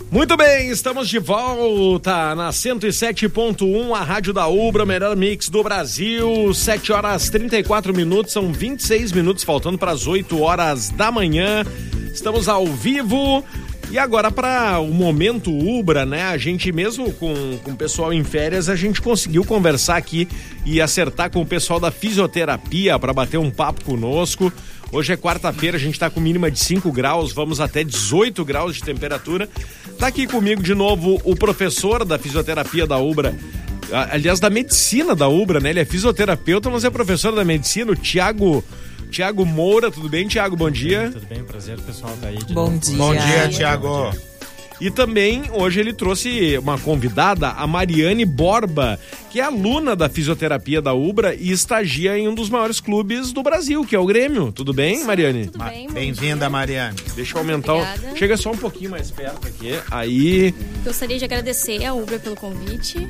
Muito bem, estamos de volta na 107.1, a rádio da Ubra, melhor mix do Brasil, 7 horas 34 minutos, são 26 minutos faltando para as 8 horas da manhã, estamos ao vivo. E agora para o momento Ubra, né? A gente mesmo com o pessoal em férias, a gente conseguiu conversar aqui e acertar com o pessoal da fisioterapia para bater um papo conosco. Hoje é quarta-feira, a gente está com mínima de 5 graus, vamos até 18 graus de temperatura. Tá aqui comigo de novo o professor da fisioterapia da Ubra, aliás, da medicina da Ubra, né? Ele é fisioterapeuta, mas é professor da medicina, o Thiago Moura. Tudo bem, Thiago? Bom dia. Tudo bem, prazer, pessoal, tá aí de Bom novo. dia. Bom dia, Thiago. E também hoje ele trouxe uma convidada, a Mariane Borba, que é aluna da fisioterapia da Ubra e estagia em um dos maiores clubes do Brasil, que é o Grêmio. Tudo bem, Mariane? Tudo bem, Bem-vinda, Mariane. Deixa eu aumentar. Obrigada. Chega só um pouquinho mais perto aqui. Aí. Gostaria de agradecer a Ubra pelo convite.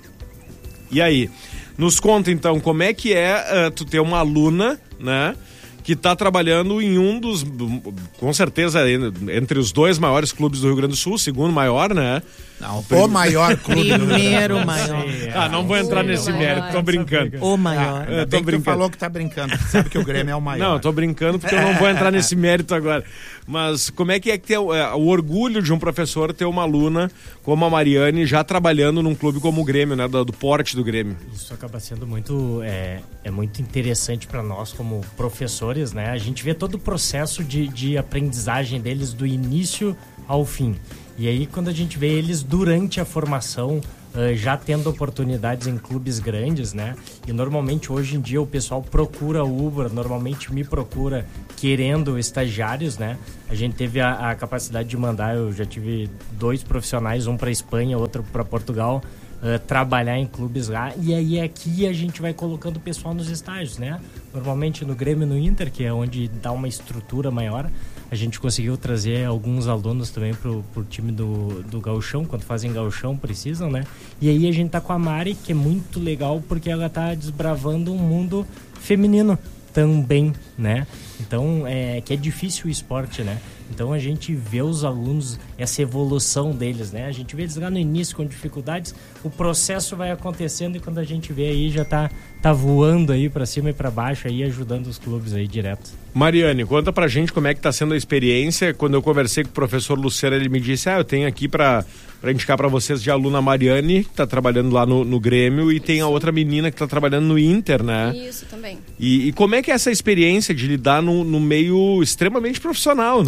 E aí? Nos conta então como é que é tu ter uma aluna, né? Que está trabalhando em um dos, com certeza, entre os dois maiores clubes do Rio Grande do Sul, o segundo maior, né? Não, o maior clube. Primeiro maior. Não vou entrar nesse mérito, tô brincando. O maior. Ainda bem que tu falou que tá brincando, sabe que o Grêmio é o maior. Não, tô brincando porque eu não vou entrar nesse mérito agora. Mas como é que ter o orgulho de um professor ter uma aluna como a Mariane já trabalhando num clube como o Grêmio, né? Do porte do Grêmio. Isso acaba sendo muito, muito interessante para nós como professores, né? A gente vê todo o processo de aprendizagem deles do início ao fim. E aí quando a gente vê eles durante a formação, já tendo oportunidades em clubes grandes, né? E normalmente hoje em dia o pessoal procura o Ubra, normalmente me procura querendo estagiários, né? A gente teve a capacidade de mandar, eu já tive 2 profissionais, um para Espanha, outro para Portugal, trabalhar em clubes lá, e aí aqui a gente vai colocando o pessoal nos estágios, né? Normalmente no Grêmio e no Inter, que é onde dá uma estrutura maior, a gente conseguiu trazer alguns alunos também pro time do Gauchão, quando fazem Gauchão precisam, né? E aí a gente tá com a Mari, que é muito legal porque ela tá desbravando um mundo feminino também, né? Então, que é difícil o esporte, né? Então a gente vê os alunos, essa evolução deles, né? A gente vê eles lá no início com dificuldades, o processo vai acontecendo e quando a gente vê aí já tá voando aí pra cima e pra baixo aí, ajudando os clubes aí direto. Mariane, conta pra gente como é que tá sendo a experiência. Quando eu conversei com o professor Luciano, ele me disse, eu tenho aqui pra indicar pra vocês de aluna Mariane, que tá trabalhando lá no Grêmio, e tem a outra menina que tá trabalhando no Inter, né? Isso também. E como é que é essa experiência de lidar no meio extremamente profissional,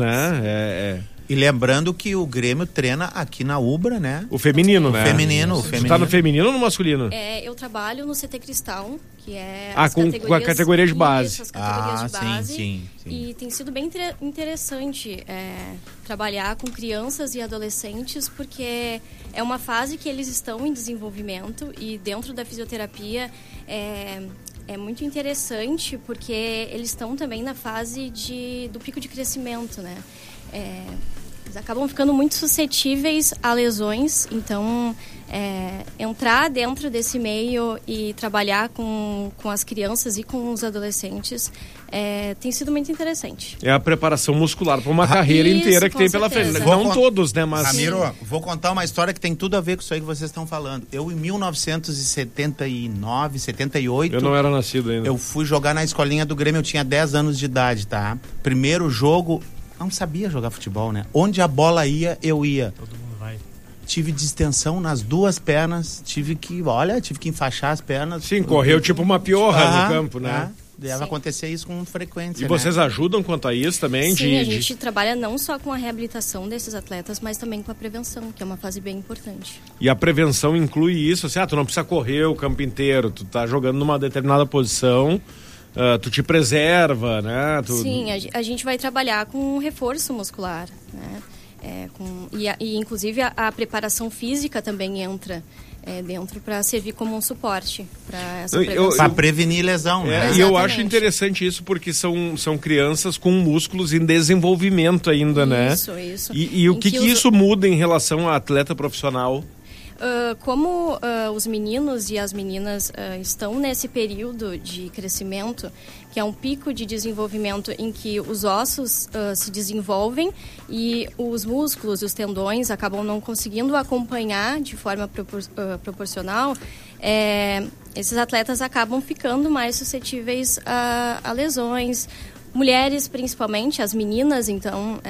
né? E lembrando que o Grêmio treina aqui na Ubra, né? O feminino, né? Feminino. Você tá no feminino ou no masculino? Eu trabalho no CT Cristal, que é com a categoria de base. Isso, as categorias de base. Sim. E tem sido bem interessante trabalhar com crianças e adolescentes, porque é uma fase que eles estão em desenvolvimento e dentro da fisioterapia é muito interessante porque eles estão também na fase do pico de crescimento, né? Eles acabam ficando muito suscetíveis a lesões, então entrar dentro desse meio e trabalhar com as crianças e com os adolescentes tem sido muito interessante. É a preparação muscular para uma carreira inteira que tem pela frente. Não todos, né? Mas... Ramiro, vou contar uma história que tem tudo a ver com isso aí que vocês estão falando. Eu, em 1979, 78... Eu não era nascido ainda. Eu fui jogar na escolinha do Grêmio, eu tinha 10 anos de idade, tá? Primeiro jogo... Não sabia jogar futebol, né? Onde a bola ia, eu ia. Todo mundo vai. Tive distensão nas 2 pernas, tive que enfaixar as pernas. Sim, correu tipo uma piorra no campo, né? Deve acontecer isso com frequência. E vocês ajudam quanto a isso também? Sim, a gente trabalha não só com a reabilitação desses atletas, mas também com a prevenção, que é uma fase bem importante. E a prevenção inclui isso, assim, tu não precisa correr o campo inteiro, tu tá jogando numa determinada posição... tu te preserva, né? Sim, a gente vai trabalhar com um reforço muscular, né? E inclusive a preparação física também entra dentro para servir como um suporte para essa prevenção. Para prevenir lesão, né? E eu acho interessante isso porque são crianças com músculos em desenvolvimento ainda, né? Isso. E o que isso muda em relação a atleta profissional? Como os meninos e as meninas estão nesse período de crescimento, que é um pico de desenvolvimento em que os ossos se desenvolvem e os músculos e os tendões acabam não conseguindo acompanhar de forma proporcional, esses atletas acabam ficando mais suscetíveis a lesões. Mulheres, principalmente, as meninas, então,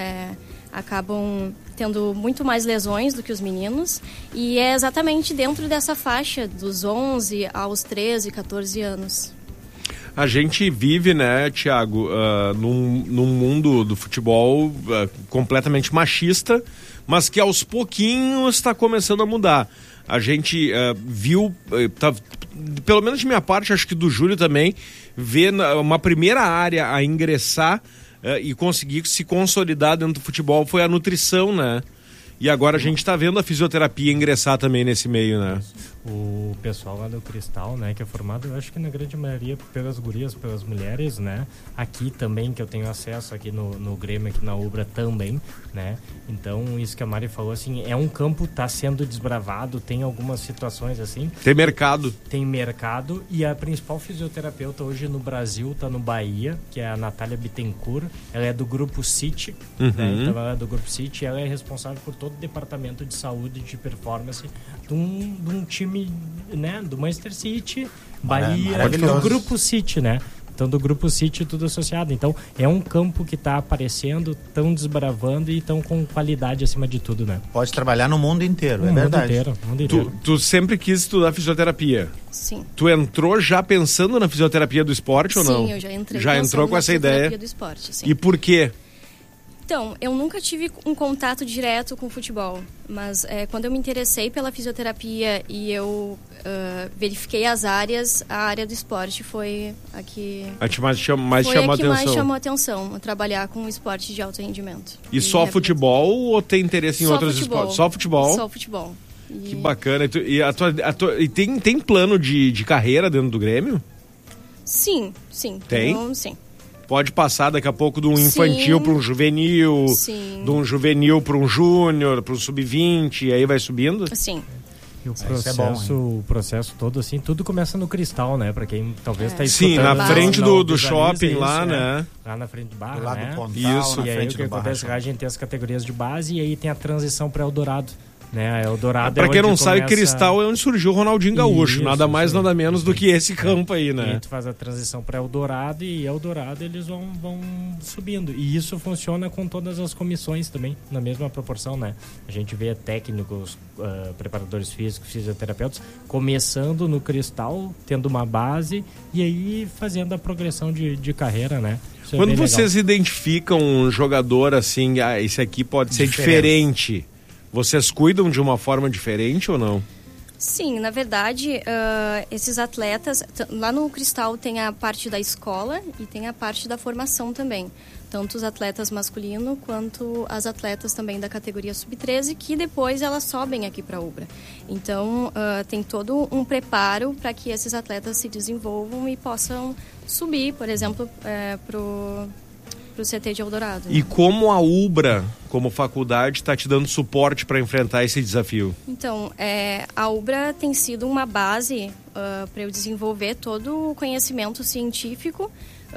acabam tendo muito mais lesões do que os meninos, e é exatamente dentro dessa faixa dos 11 aos 13, 14 anos. A gente vive, né, Thiago, num mundo do futebol completamente machista, mas que aos pouquinhos está começando a mudar. A gente viu, pelo menos de minha parte, acho que do Júlio também, ver uma primeira área a ingressar e conseguir se consolidar dentro do futebol foi a nutrição, né? E agora a gente está vendo a fisioterapia ingressar também nesse meio, né? O pessoal lá do Cristal, né, que é formado, eu acho que na grande maioria pelas gurias, pelas mulheres, né? Aqui também, que eu tenho acesso aqui no Grêmio, aqui na Ubra também, né? Então, isso que a Mari falou, assim, é um campo que está sendo desbravado, tem algumas situações assim. Tem mercado. Tem mercado, e a principal fisioterapeuta hoje no Brasil está no Bahia, que é a Natália Bittencourt. Ela é do Grupo City, né? Então ela é do Grupo City, ela é responsável por todo o departamento de saúde e de performance de um time, né, do Manchester City, Bahia, do Grupo City, né? Então, do Grupo City, tudo associado. Então, é um campo que está aparecendo, tão desbravando e tão com qualidade acima de tudo, né? Pode trabalhar no mundo inteiro, é verdade. Mundo inteiro. Tu sempre quis estudar fisioterapia? Sim. Tu entrou já pensando na fisioterapia do esporte ou não? Sim, eu já entrei. Já entrou com essa ideia? Do esporte, sim. E por quê? Então, eu nunca tive um contato direto com o futebol, mas quando eu me interessei pela fisioterapia e eu verifiquei as áreas, a área do esporte foi a que mais chamou a atenção, trabalhar com esporte de alto rendimento. E só futebol ou tem interesse em outros esportes? Só futebol? Só futebol. Que bacana. E tem plano de carreira dentro do Grêmio? Sim. Tem? Então, sim. Pode passar daqui a pouco de um infantil para um juvenil, de um juvenil para um júnior, para um sub-20, e aí vai subindo? Sim. E o processo todo, assim, tudo começa no Cristal, né? Pra quem talvez tá escutando. Sim, na frente do shopping lá, né? Lá na frente do bar, do lado né? do Pontal, isso. E aí o que acontece é que a gente tem as categorias de base e aí tem a transição para Eldorado. Né? Eldorado pra quem não sabe, Cristal é onde surgiu o Ronaldinho Gaúcho, nada mais, nada menos do que esse campo aí, né? E aí tu faz a transição para Eldorado e Eldorado eles vão subindo. E isso funciona com todas as comissões também, na mesma proporção, né? A gente vê técnicos, preparadores físicos, fisioterapeutas, começando no Cristal, tendo uma base e aí fazendo a progressão de carreira, né? Quando vocês identificam um jogador assim, esse aqui pode ser diferente, vocês cuidam de uma forma diferente ou não? Sim, na verdade, esses atletas, lá no Cristal tem a parte da escola e tem a parte da formação também. Tanto os atletas masculinos quanto as atletas também da categoria sub-13, que depois elas sobem aqui para a Ubra. Então, tem todo um preparo para que esses atletas se desenvolvam e possam subir, por exemplo, para o CT de Eldorado. E como a Ubra, como faculdade, está te dando suporte para enfrentar esse desafio? Então, a Ubra tem sido uma base para eu desenvolver todo o conhecimento científico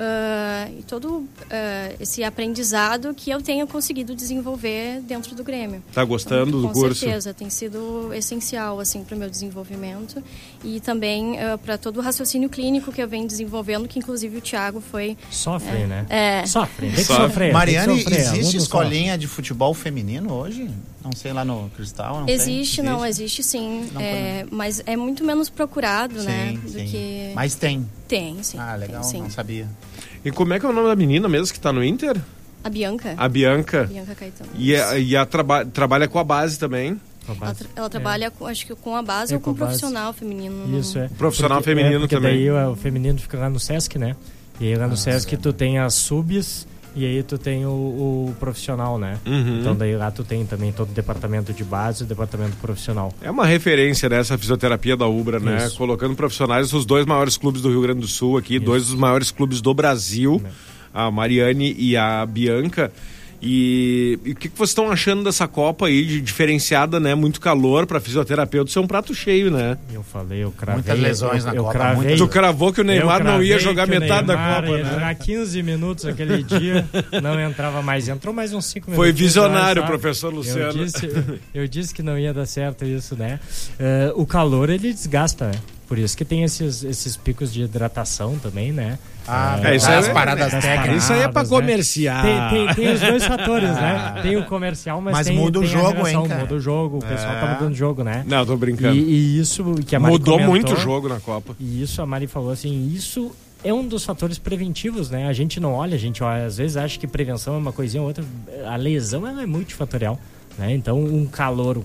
e todo esse aprendizado que eu tenho conseguido desenvolver dentro do Grêmio. Está gostando do curso? Com certeza, tem sido essencial assim, para o meu desenvolvimento e também para todo o raciocínio clínico que eu venho desenvolvendo, que inclusive o Thiago foi... Sofre, né? Sofre, tem que sofrer. Mariane, tem que sofrer, existe escolinha de futebol feminino hoje? Não sei, lá no Cristal? Existe sim, mas é muito menos procurado, sim, né? Sim. Que... Mas tem? Tem, sim. Ah, legal, tem, sim. Não sabia. E como é que é o nome da menina mesmo que está no Inter? A Bianca. A Bianca. Bianca Caetano. E trabalha com a base também? Ela trabalha, acho que com a base ou com o profissional feminino. Isso, O profissional feminino porque também. Daí o feminino fica lá no Sesc, né? E aí lá no Sesc tu tem as subs e aí tu tem o profissional, né? Então daí lá tu tem também todo o departamento de base e o departamento profissional. É uma referência nessa fisioterapia da Ubra, né? Isso. Colocando profissionais dos dois maiores clubes do Rio Grande do Sul aqui, dois dos maiores clubes do Brasil, a Mariane e a Bianca. E o que vocês estão achando dessa Copa aí, de diferenciada, né? Muito calor para fisioterapeuta, ser um prato cheio, né? Eu falei, eu cravei. Muitas lesões na Copa. Cravei, tu cravou que o Neymar não ia jogar metade da Copa, ia jogar 15 minutos aquele dia, não entrava mais. Entrou mais uns 5 minutos. Foi visionário, professor Luciano. Eu disse que não ia dar certo isso, né? O calor, ele desgasta, né? Por isso que tem esses picos de hidratação também, né? Isso aí as paradas técnicas. Isso aí é pra comercial. Tem os dois fatores, né? Tem o comercial, mas tem, muda o jogo, hein, cara? Muda o jogo, o pessoal tá mudando o jogo, né? Não, tô brincando. E isso que a Mari mudou comentou, muito o jogo na Copa. E isso a Mari falou assim, isso é um dos fatores preventivos, né? A gente não olha, às vezes acha que prevenção é uma coisinha ou outra. A lesão, ela é multifatorial. Né? Então, o calor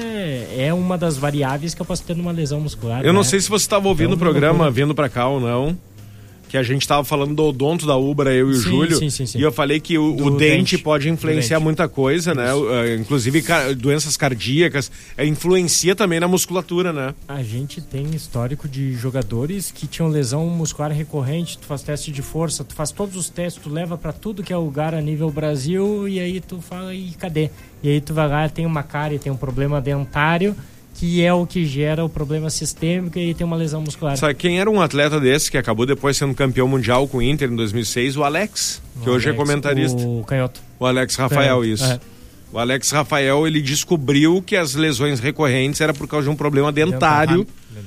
é uma das variáveis que eu posso ter numa lesão muscular. Eu não sei se você estava ouvindo o programa vindo pra cá ou não, que a gente estava falando do odonto da Ubra, eu e o Júlio, sim. E eu falei que o dente pode influenciar muita coisa, né? Inclusive doenças cardíacas, influencia também na musculatura, né? A gente tem histórico de jogadores que tinham lesão muscular recorrente, tu faz teste de força, tu faz todos os testes, tu leva pra tudo que é lugar a nível Brasil, e aí tu fala, e cadê? E aí tu vai lá, tem uma cárie, tem um problema dentário, que é o que gera o problema sistêmico e tem uma lesão muscular. Sabe quem era um atleta desse que acabou depois sendo campeão mundial com o Inter em 2006? O Alex, que hoje é comentarista. O canhoto. O Alex Rafael, isso. É. O Alex Rafael, ele descobriu que as lesões recorrentes era por causa de um problema dentário.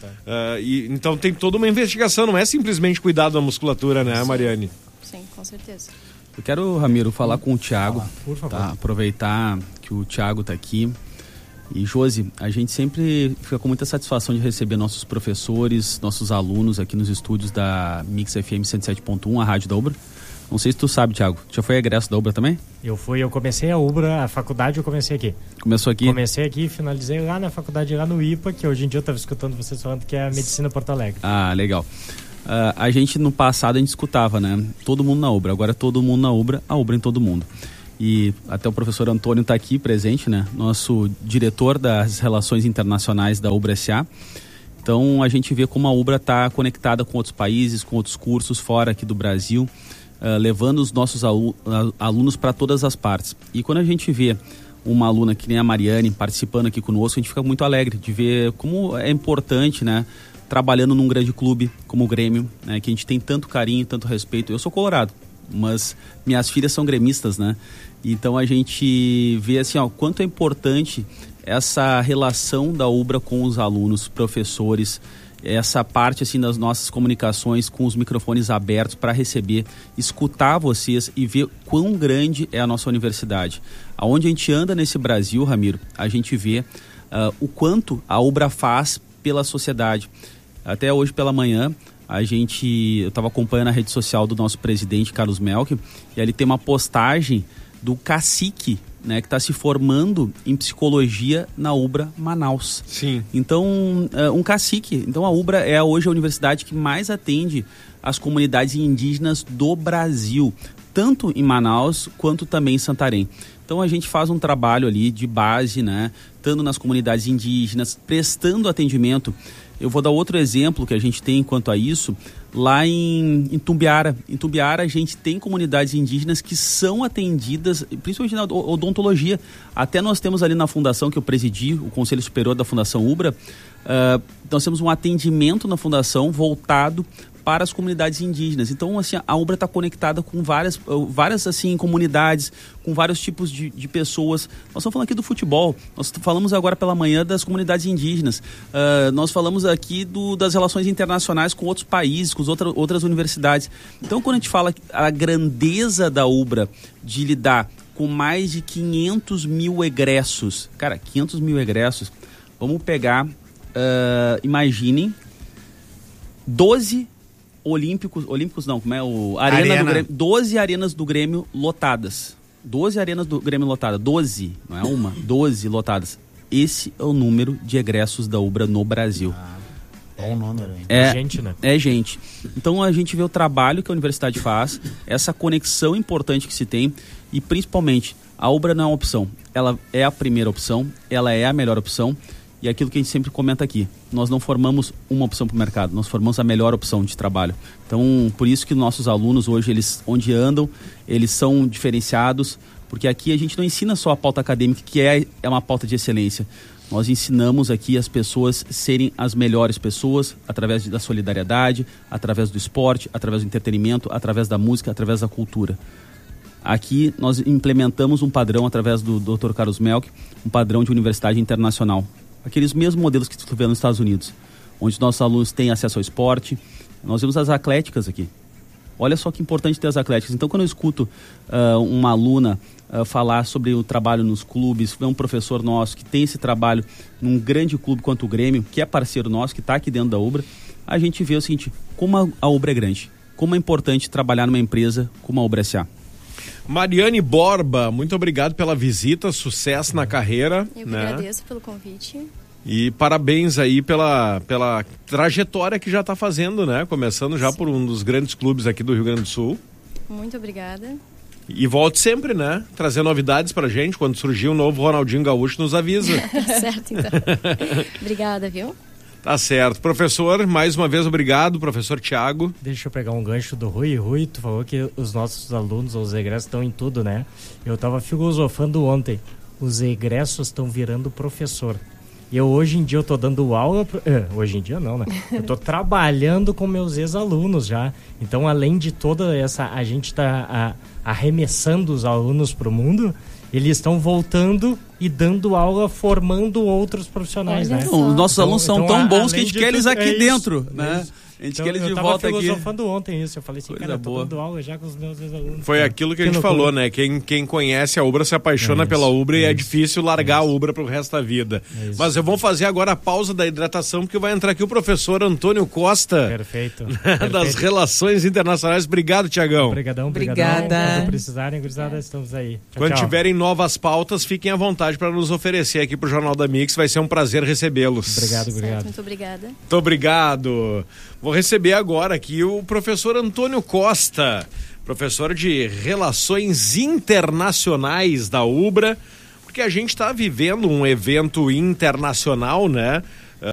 Então tem toda uma investigação, não é simplesmente cuidado da musculatura, né, Mariane? Sim, com certeza. Eu quero, Ramiro, falar com o Thiago, por favor. Tá? Aproveitar que o Thiago está aqui. E, Josi, a gente sempre fica com muita satisfação de receber nossos professores, nossos alunos aqui nos estúdios da Mix FM 107.1, a rádio da Ubra. Não sei se tu sabe, Thiago, já foi egresso da Ubra também? Eu comecei a Ubra, a faculdade eu comecei aqui. Começou aqui? Comecei aqui e finalizei lá na faculdade, lá no IPA, que hoje em dia eu estava escutando vocês falando que é a Medicina Porto Alegre. Ah, legal. A gente, no passado, a gente escutava, né? Todo mundo na Ubra, agora todo mundo na Ubra, a Ubra em todo mundo. E até o professor Antônio está aqui presente, né? Nosso diretor das relações internacionais da Ubra S.A. Então a gente vê como a Ubra está conectada com outros países, com outros cursos fora aqui do Brasil, levando os nossos alunos para todas as partes. E quando a gente vê uma aluna que nem a Mariane participando aqui conosco, a gente fica muito alegre de ver como é importante, né? Trabalhando num grande clube como o Grêmio, né? Que a gente tem tanto carinho, tanto respeito. Eu sou colorado, mas minhas filhas são gremistas, né? Então a gente vê assim, ó, quanto é importante essa relação da Ubra com os alunos, professores, essa parte assim das nossas comunicações com os microfones abertos para receber, escutar vocês e ver quão grande é a nossa universidade. Aonde a gente anda nesse Brasil, Ramiro, a gente vê o quanto a Ubra faz pela sociedade. Até hoje pela manhã, eu estava acompanhando a rede social do nosso presidente, Carlos Melk, e ali tem uma postagem do cacique, né, que está se formando em psicologia na Ubra Manaus. Sim. Então, um cacique. Então, a Ubra é hoje a universidade que mais atende as comunidades indígenas do Brasil, tanto em Manaus quanto também em Santarém. Então, a gente faz um trabalho ali de base, né, estando nas comunidades indígenas, prestando atendimento. Eu vou dar outro exemplo que a gente tem quanto a isso, lá em Tumbiara. Em Tumbiara a gente tem comunidades indígenas que são atendidas, principalmente na odontologia. Até nós temos ali na fundação que eu presidi, o Conselho Superior da Fundação Ubra, nós temos um atendimento na fundação voltado para as comunidades indígenas. Então, assim, a Ubra está conectada com várias assim, comunidades, com vários tipos de pessoas. Nós estamos falando aqui do futebol, nós falamos agora pela manhã das comunidades indígenas, nós falamos aqui das relações internacionais com outros países, com outras universidades. Então, quando a gente fala a grandeza da Ubra de lidar com mais de 500 mil egressos, cara, 500 mil egressos, vamos pegar, imaginem, 12 Olímpicos não, como é o Arena do Grêmio, 12 arenas do Grêmio lotadas. 12 arenas do Grêmio lotadas, 12, não é uma, 12 lotadas. Esse é o número de egressos da Ubra no Brasil. Bom número, hein? É gente, né? É gente. Então a gente vê o trabalho que a universidade faz, essa conexão importante que se tem e principalmente a Ubra não é uma opção. Ela é a primeira opção, ela é a melhor opção. E aquilo que a gente sempre comenta aqui, nós não formamos uma opção para o mercado, nós formamos a melhor opção de trabalho. Então, por isso que nossos alunos hoje, eles onde andam, eles são diferenciados, Porque aqui a gente não ensina só a pauta acadêmica, que é uma pauta de excelência. Nós ensinamos aqui as pessoas serem as melhores pessoas através da solidariedade, através do esporte, através do entretenimento, através da música, através da cultura. Aqui nós implementamos um padrão através do Dr. Carlos Melk, um padrão de universidade internacional. Aqueles mesmos modelos que tu vê nos Estados Unidos, onde os nossos alunos têm acesso ao esporte. Nós vemos as atléticas aqui. Olha só que importante ter as atléticas. Então, quando eu escuto uma aluna falar sobre o trabalho nos clubes, vê um professor nosso que tem esse trabalho num grande clube quanto o Grêmio, que é parceiro nosso, que está aqui dentro da Ubra, a gente vê o seguinte, como a Ubra é grande, como é importante trabalhar numa empresa como a Ubra S.A. Mariane Borba, muito obrigado pela visita, sucesso na carreira. Eu que agradeço pelo convite. E parabéns aí pela trajetória que já está fazendo, né? Começando já por um dos grandes clubes aqui do Rio Grande do Sul. Muito obrigada. E volte sempre, né? Trazer novidades pra gente. Quando surgir um novo Ronaldinho Gaúcho, nos avisa. Tá certo, então. Obrigada, viu? Tá certo. Professor, mais uma vez obrigado, professor Thiago. Deixa eu pegar um gancho do Rui. Rui, tu falou que os nossos alunos, os egressos, estão em tudo, né? Eu tava filosofando ontem. Os egressos estão virando professor. Hoje em dia eu tô dando aula... hoje em dia não, né? Eu tô trabalhando com meus ex-alunos já. Então, além de toda essa... A gente tá arremessando os alunos pro mundo... Eles estão voltando e dando aula, formando outros profissionais, né? Os nossos alunos são tão bons que a gente quer eles aqui dentro, né? A gente então, quer eles de volta aqui. Eu tava filosofando ontem isso. Eu falei assim, coisa cara, eu tô boa. dando aula já com os meus ex-alunos. Foi aquilo que a gente falou, né? Quem conhece a Ubra se apaixona pela Ubra e é difícil largar a Ubra pro resto da vida. Mas eu vou fazer agora a pausa da hidratação, porque vai entrar aqui o professor Antônio Costa. Perfeito. Das Relações Internacionais. Obrigado, Tiagão. Obrigadão. Obrigada. Quando precisarem, gurizada, estamos aí. Tchau, Quando tchau. tiverem novas pautas, fiquem à vontade para nos oferecer aqui pro Jornal da Mix. Vai ser um prazer recebê-los. Obrigado. Certo, muito obrigada. Muito obrigado. Vou receber agora aqui o professor Antônio Costa, professor de Relações Internacionais da Ubra, porque a gente está vivendo um evento internacional, né?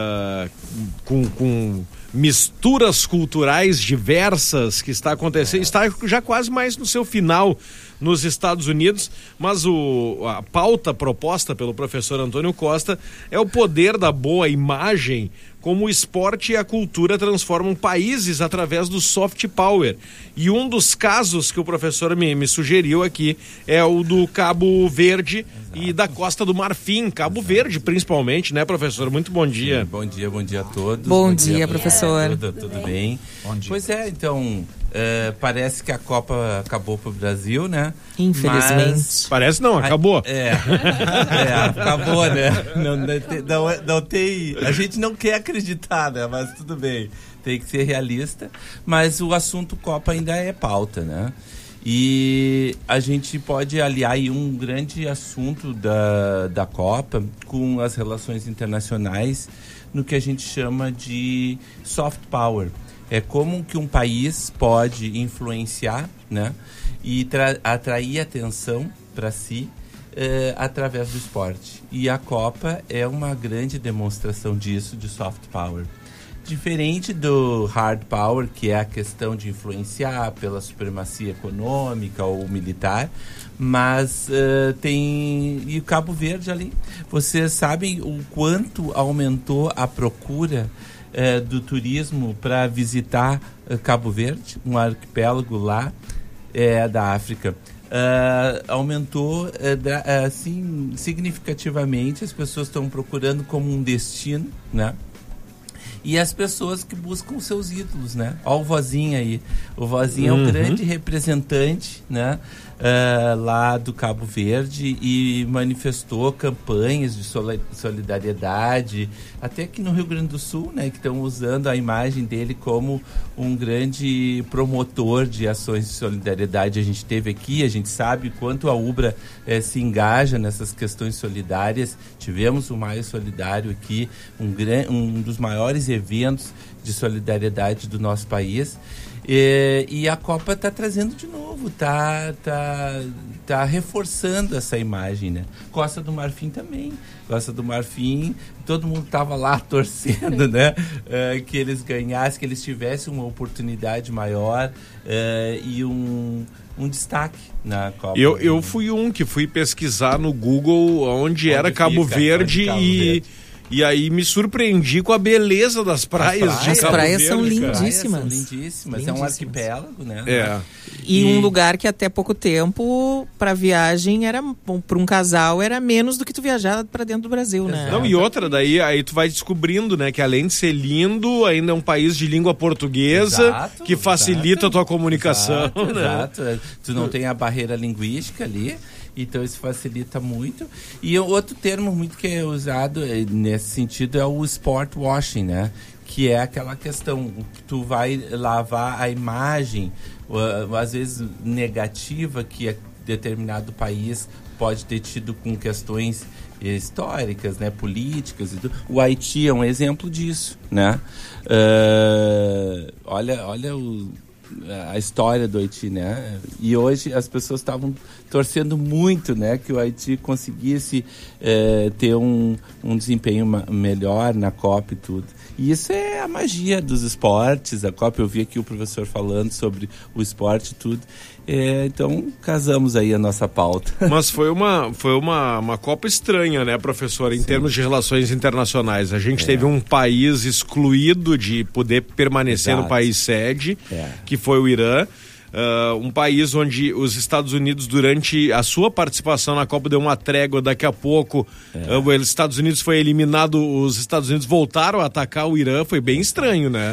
Com misturas culturais diversas que está acontecendo, está já quase mais no seu final nos Estados Unidos, mas a pauta proposta pelo professor Antônio Costa é o poder da boa imagem, como o esporte e a cultura transformam países através do soft power. E um dos casos que o professor me sugeriu aqui é o do Cabo Verde. Exato. E da Costa do Marfim, Cabo Exato. Verde principalmente, né, professor? Muito bom dia. Sim, bom dia a todos. Bom dia, professor. Tudo bem? Bom dia. Pois é, então, parece que a Copa acabou pro Brasil, né? Infelizmente. Mas... Parece não, acabou. Acabou, né? Não tem... A gente não quer acreditar, né? Mas tudo bem. Tem que ser realista. Mas o assunto Copa ainda é pauta, né? E a gente pode aliar aí um grande assunto da Copa com as relações internacionais no que a gente chama de soft power. É como que um país pode influenciar, né, e atrair atenção para si através do esporte. E a Copa é uma grande demonstração disso, de soft power. Diferente do hard power, que é a questão de influenciar pela supremacia econômica ou militar, mas tem... E o Cabo Verde ali, vocês sabem o quanto aumentou a procura do turismo para visitar Cabo Verde, um arquipélago lá da África. Aumentou assim, significativamente, as pessoas estão procurando como um destino, né? E as pessoas que buscam seus ídolos, né? Olha o Vozinho aí. O Vozinho é um grande representante, né? Lá do Cabo Verde, e manifestou campanhas de solidariedade, até aqui no Rio Grande do Sul, né? Que estão usando a imagem dele como um grande promotor de ações de solidariedade. A gente teve aqui, a gente sabe quanto a Ubra se engaja nessas questões solidárias. Tivemos o Maio Solidário aqui, um dos maiores eventos de solidariedade do nosso país. E a Copa está trazendo de novo, tá reforçando essa imagem, né? Costa do Marfim também. Costa do Marfim, todo mundo estava lá torcendo, né? Que eles ganhassem, que eles tivessem uma oportunidade maior e um destaque na Copa. Eu fui pesquisar no Google onde era Cabo Verde e aí me surpreendi com a beleza das praias de Cabo Verde. As praias são lindíssimas. Lindíssimas. É um arquipélago, né? E um lugar que até pouco tempo, para viagem, para um casal, era menos do que tu viajar para dentro do Brasil, né? Não, e outra, daí aí tu vai descobrindo, né, que além de ser lindo, ainda é um país de língua portuguesa, que facilita a tua comunicação, né? Exato. Tu não tem a barreira linguística ali. Então isso facilita muito. E outro termo muito que é usado nesse sentido é o sport washing, né? Que é aquela questão que tu vai lavar a imagem, às vezes negativa, que determinado país pode ter tido com questões históricas, né, políticas e tudo. O Haiti é um exemplo disso, né? Olha a história do Haiti, né? E hoje as pessoas estavam torcendo muito, né, que o Haiti conseguisse ter um desempenho melhor na Copa e tudo. E isso é a magia dos esportes. A Copa, eu vi aqui o professor falando sobre o esporte e tudo. Então, casamos aí a nossa pauta. Mas foi uma Copa estranha, né, professor, em termos de relações internacionais. A gente teve um país excluído de poder permanecer no país sede, que foi o Irã. Um país onde os Estados Unidos, durante a sua participação na Copa, deu uma trégua. Daqui a pouco os Estados Unidos foi eliminado, os Estados Unidos voltaram a atacar o Irã. Foi bem estranho, né?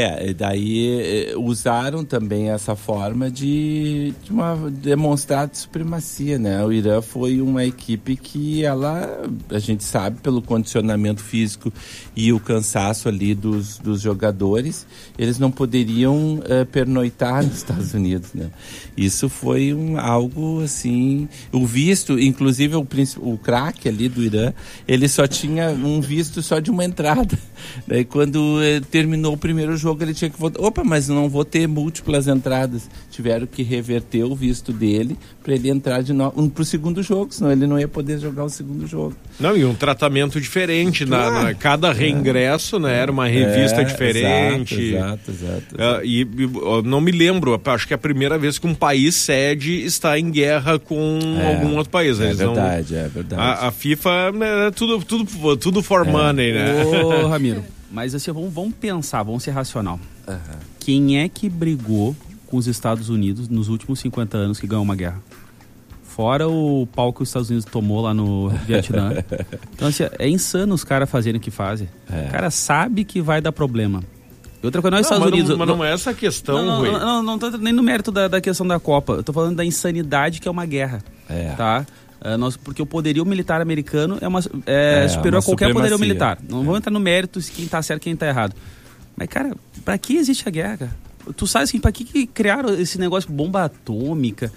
Daí usaram também essa forma de demonstrar de supremacia, né? O Irã foi uma equipe que a gente sabe, pelo condicionamento físico e o cansaço ali dos jogadores, eles não poderiam pernoitar nos Estados Unidos, né? Isso foi algo assim, o visto, inclusive o craque ali do Irã, ele só tinha um visto só de uma entrada. Daí quando terminou o primeiro jogo, ele tinha que votar. Opa, mas não vou ter múltiplas entradas. Tiveram que reverter o visto dele para ele entrar de novo pro segundo jogo, senão ele não ia poder jogar o segundo jogo. Não, e um tratamento diferente. Cada reingresso, né? Era uma revista diferente. Exato. E eu não me lembro, acho que é a primeira vez que um país sede está em guerra com algum outro país. É verdade. A FIFA é tudo for money, né? Ô, Ramiro, mas assim, vamos pensar, vamos ser racional. Quem é que brigou com os Estados Unidos nos últimos 50 anos que ganhou uma guerra? Fora o pau que os Estados Unidos tomou lá no Vietnã. Então, assim, é insano os caras fazerem o que fazem. O cara sabe que vai dar problema. E outra coisa, Estados Unidos... Mas não é essa a questão, Rui. Não tô nem no mérito da questão da Copa. Eu tô falando da insanidade que é uma guerra. Tá? Porque o poderio militar americano é superior a qualquer poderio militar. Não vamos entrar no mérito de quem tá certo e quem tá errado. Mas, cara, pra que existe a guerra, cara? Tu sabe assim, pra que criaram esse negócio de bomba atômica?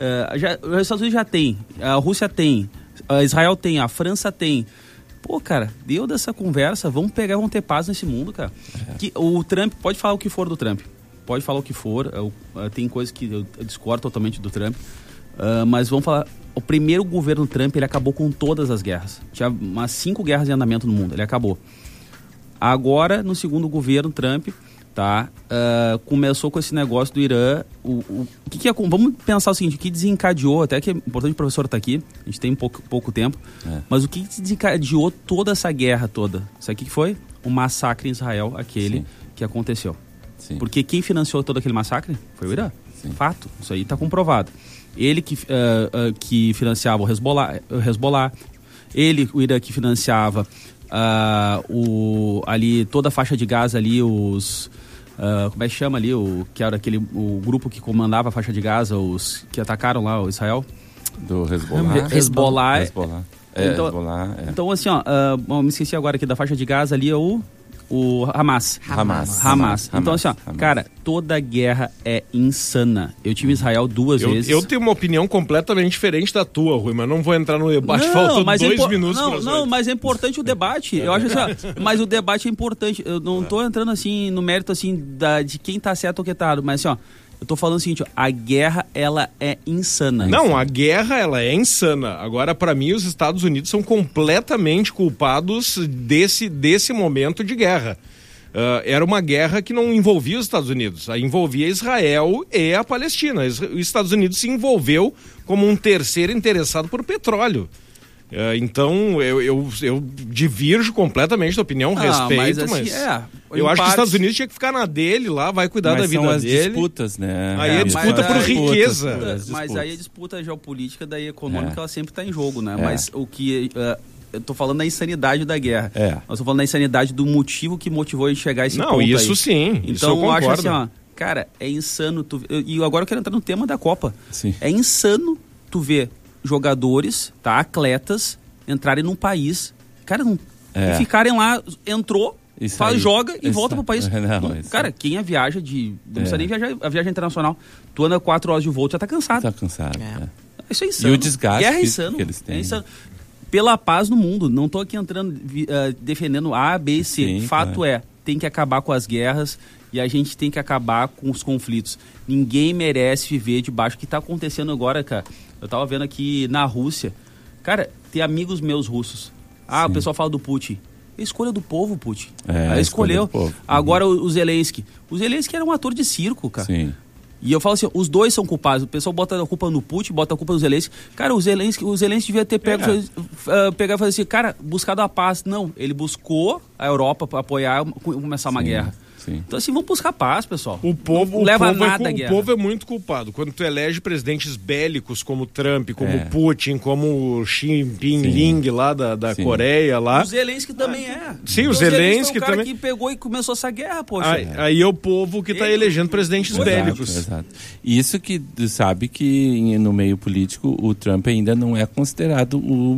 Os Estados Unidos já tem, a Rússia tem, a Israel tem, a França tem. Pô, cara, deu dessa conversa, vamos ter paz nesse mundo, cara. Que o Trump, pode falar o que for do Trump, pode falar o que for, tem coisas que eu discordo totalmente do Trump, mas vamos falar, o primeiro governo Trump, ele acabou com todas as guerras. Tinha umas 5 guerras em andamento no mundo, ele acabou. Agora, no segundo governo Trump, tá, começou com esse negócio do Irã. Vamos pensar o seguinte, o que desencadeou, até que é importante o professor estar aqui, a gente tem pouco tempo, mas o que desencadeou toda essa guerra toda? Sabe o que foi? O massacre em Israel, que aconteceu. Sim. Porque quem financiou todo aquele massacre foi o Irã. Sim. Fato, isso aí está comprovado. Ele que financiava o Hezbollah, o Irã que financiava ali toda a faixa de Gaza ali, como é que chama ali, que era o grupo que comandava a faixa de Gaza, os que atacaram lá o Israel? Do Hezbollah. Então assim, me esqueci agora aqui da faixa de Gaza ali, O Hamas. Então, assim, ó, cara, toda guerra é insana. Eu tive em Israel 2 vezes. Eu tenho uma opinião completamente diferente da tua, Rui, mas não vou entrar no debate. Faltam 2 minutos. Não, mas é importante o debate. Eu acho assim, ó, mas o debate é importante. Eu não tô entrando assim no mérito assim de quem tá certo ou quem tá errado, mas assim, ó, eu tô falando o seguinte, ó, a guerra, ela é insana. Não, a guerra, ela é insana. Agora, para mim, os Estados Unidos são completamente culpados desse momento de guerra. Era uma guerra que não envolvia os Estados Unidos, envolvia Israel e a Palestina. Os Estados Unidos se envolveu como um terceiro interessado por petróleo. Então, eu divirjo completamente da opinião, respeito, mas eu acho que os Estados Unidos tinha que ficar na dele lá, vai cuidar da vida são as dele. Disputas, né? Aí é disputa por riqueza. Mas aí a disputa geopolítica, daí econômica, ela sempre está em jogo, né? Mas o que... eu tô falando da insanidade da guerra. Nós tô falando da insanidade do motivo que motivou ele chegar a esse ponto. Não, isso aí. Sim. Então isso eu eu acho concordo. assim, ó, cara, é insano e agora eu quero entrar no tema da Copa. Sim. É insano tu ver jogadores, tá, atletas, entrarem num país, cara, e ficarem lá, joga e volta pro país. Cara, quem viaja não precisa nem viajar, a viagem internacional, tu anda 4 horas de voo, já tá cansado. Tá cansado. Isso é insano. E o desgaste guerra é insano. Que eles têm. É insano. Pela paz no mundo, não tô aqui entrando, defendendo A, B e C. Sim, Fato tem que acabar com as guerras e a gente tem que acabar com os conflitos. Ninguém merece viver debaixo do que tá acontecendo agora, cara. Eu tava vendo aqui na Rússia, cara, tem amigos meus russos. O pessoal fala do Putin. É escolha do povo, Putin. Ele escolheu. Agora o Zelensky. O Zelensky era um ator de circo, cara. Sim. E eu falo assim, os dois são culpados. O pessoal bota a culpa no Putin, bota a culpa no Zelensky. Cara, o Zelensky devia ter pegar e fazer assim, cara, buscado a paz. Não, ele buscou a Europa para apoiar, começar uma guerra. Sim. Então assim, vamos buscar paz, pessoal. O povo é muito culpado. Quando tu elege presidentes bélicos como Trump, como Putin, como Xi Jinping lá da Coreia lá. O Zelensky também é. Sim, o Zelensky foi o cara também. que pegou e começou essa guerra, poxa. Aí é o povo que tá elegendo presidentes bélicos. Exato. Isso que sabe que no meio político o Trump ainda não é considerado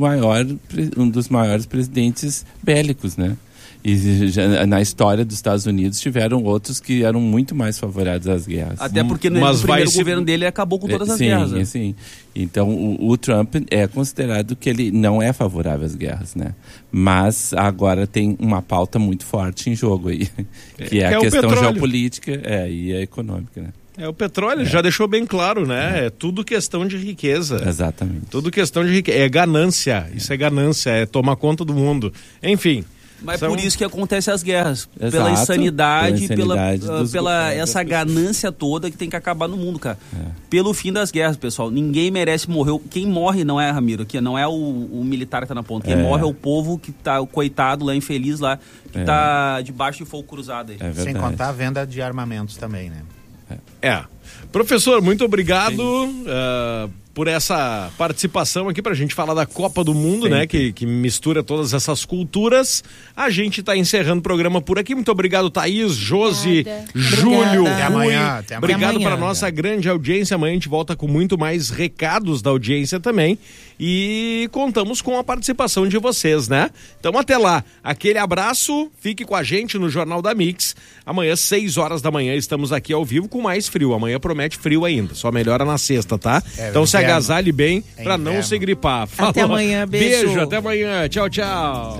um dos maiores presidentes bélicos, né? E já, na história dos Estados Unidos tiveram outros que eram muito mais favoráveis às guerras. Até porque no primeiro governo dele acabou com todas as guerras. Né? Sim. Então o Trump é considerado que ele não é favorável às guerras, né? Mas agora tem uma pauta muito forte em jogo aí, que é a questão geopolítica e a econômica, né? O petróleo já deixou bem claro, né? É tudo questão de riqueza. Exatamente. Tudo questão de riqueza. É ganância. Isso é ganância, é tomar conta do mundo. Enfim. Mas por isso que acontecem as guerras. Pela insanidade, pela essa ganância toda que tem que acabar no mundo, cara. Pelo fim das guerras, pessoal. Ninguém merece morrer. Quem morre não é, Ramiro, que não é o militar que tá na ponta. Quem morre é o povo que tá, o coitado lá, infeliz lá, que tá debaixo de fogo cruzado aí. Sem contar a venda de armamentos também, né? Professor, muito obrigado por essa participação aqui pra gente falar da Copa do Mundo, né? Que mistura todas essas culturas. A gente tá encerrando o programa por aqui. Muito obrigado, Thaís, Josi, Júlio, Até amanhã. Obrigado para nossa grande audiência. Amanhã a gente volta com muito mais recados da audiência também. E contamos com a participação de vocês, né? Então até lá, aquele abraço, fique com a gente no Jornal da Mix. Amanhã, 6 horas da manhã, estamos aqui ao vivo com mais frio. Amanhã promete frio ainda, só melhora na sexta, tá? Então se agasalhe bem pra não se gripar. Falou. Até amanhã, beijo. Até amanhã, tchau, tchau.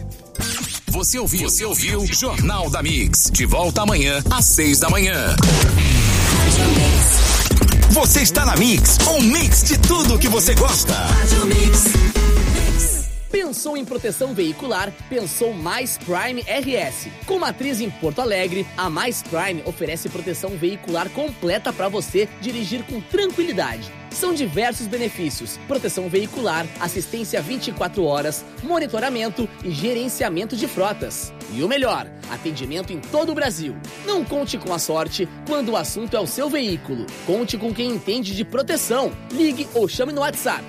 Você ouviu Jornal da Mix, de volta amanhã às 6 da manhã. Você está na Mix, um mix de tudo que você gosta. Pensou em proteção veicular? Pensou Mais Prime RS. Com matriz em Porto Alegre, a Mais Prime oferece proteção veicular completa para você dirigir com tranquilidade. São diversos benefícios: proteção veicular, assistência 24 horas, monitoramento e gerenciamento de frotas. E o melhor, atendimento em todo o Brasil. Não conte com a sorte quando o assunto é o seu veículo. Conte com quem entende de proteção. Ligue ou chame no WhatsApp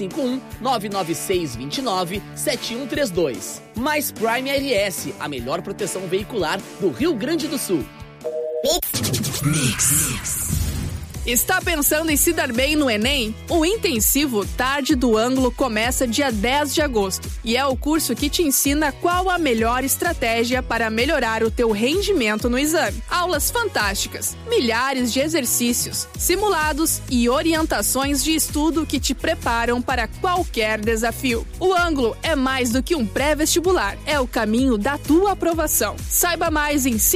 51-99629-7132. Mais Prime RS, a melhor proteção veicular do Rio Grande do Sul. Mix. Está pensando em se dar bem no Enem? O intensivo Tarde do Ângulo começa dia 10 de agosto e é o curso que te ensina qual a melhor estratégia para melhorar o teu rendimento no exame. Aulas fantásticas, milhares de exercícios, simulados e orientações de estudo que te preparam para qualquer desafio. O Ângulo é mais do que um pré-vestibular, é o caminho da tua aprovação. Saiba mais em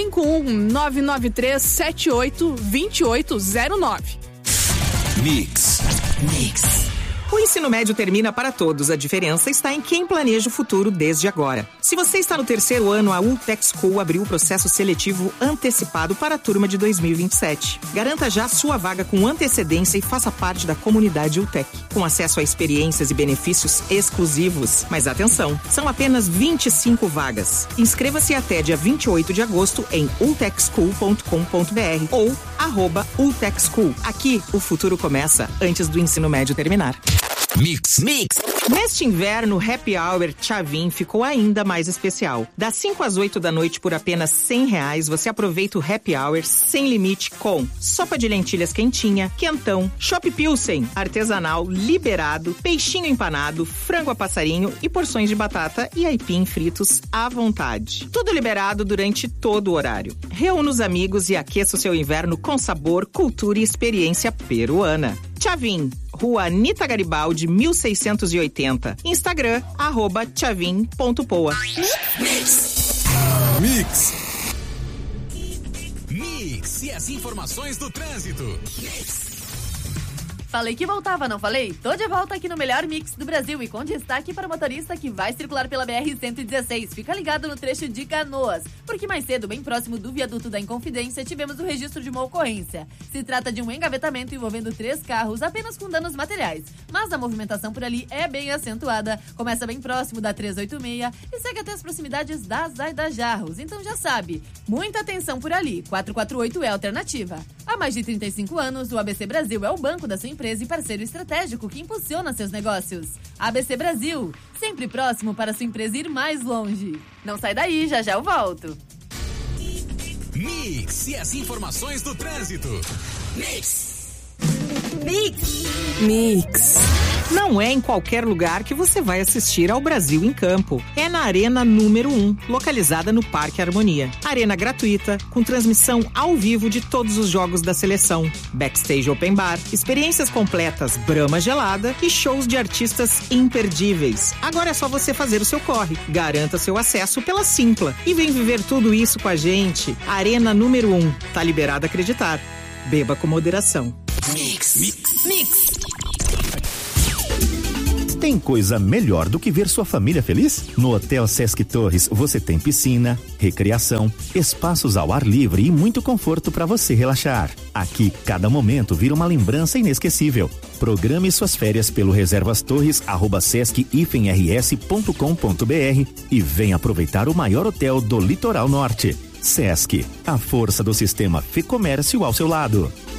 51993782809. Mix. O ensino médio termina para todos. A diferença está em quem planeja o futuro desde agora. Se você está no terceiro ano, a Ultec School abriu o processo seletivo antecipado para a turma de 2027. Garanta já sua vaga com antecedência e faça parte da comunidade Ultec, com acesso a experiências e benefícios exclusivos. Mas atenção, são apenas 25 vagas. Inscreva-se até dia 28 de agosto em ultecschool.com.br ou @ultecschool. Aqui, o futuro começa antes do ensino médio terminar. Mix. Neste inverno, o Happy Hour Tchavin ficou ainda mais especial. Das 5 às 8 da noite por apenas R$100, você aproveita o Happy Hour sem limite com sopa de lentilhas quentinha, quentão, chopp pilsen, artesanal, liberado, peixinho empanado, frango a passarinho e porções de batata e aipim fritos à vontade. Tudo liberado durante todo o horário. Reúna os amigos e aqueça o seu inverno com sabor, cultura e experiência peruana. Tchavin, Rua Anita Garibaldi, 1680. Instagram, @tchavin.poa. Mix e as informações do trânsito. Falei que voltava, não falei? Tô de volta aqui no melhor mix do Brasil e com destaque para o motorista que vai circular pela BR-116. Fica ligado no trecho de Canoas, porque mais cedo, bem próximo do viaduto da Inconfidência, tivemos o registro de uma ocorrência. Se trata de um engavetamento envolvendo 3 carros, apenas com danos materiais. Mas a movimentação por ali é bem acentuada. Começa bem próximo da 386 e segue até as proximidades da Zaida Jarros. Então já sabe, muita atenção por ali. 448 é a alternativa. Há mais de 35 anos, o ABC Brasil é o banco da sua empresa e parceiro estratégico que impulsiona seus negócios. ABC Brasil, sempre próximo para sua empresa ir mais longe. Não sai daí, já eu volto. Mix e as informações do trânsito. Mix. Não é em qualquer lugar que você vai assistir ao Brasil em Campo. É na Arena número 1, localizada no Parque Harmonia. Arena gratuita, com transmissão ao vivo de todos os jogos da seleção. Backstage Open Bar, experiências completas, Brahma gelada e shows de artistas imperdíveis. Agora é só você fazer o seu corre. Garanta seu acesso pela Simpla. E vem viver tudo isso com a gente. Arena número 1. Tá liberado a acreditar. Beba com moderação. Mix. Tem coisa melhor do que ver sua família feliz? No Hotel Sesc Torres você tem piscina, recreação, espaços ao ar livre e muito conforto para você relaxar. Aqui, cada momento vira uma lembrança inesquecível. Programe suas férias pelo reservastorres@sesc-rs.com.br e venha aproveitar o maior hotel do Litoral Norte. Sesc, a força do sistema Fê Comércio ao seu lado.